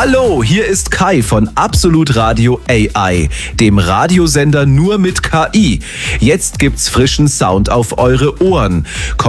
Hallo, hier ist Kai von Absolut Radio AI, dem Radiosender nur mit KI. Jetzt gibt's frischen Sound auf eure Ohren.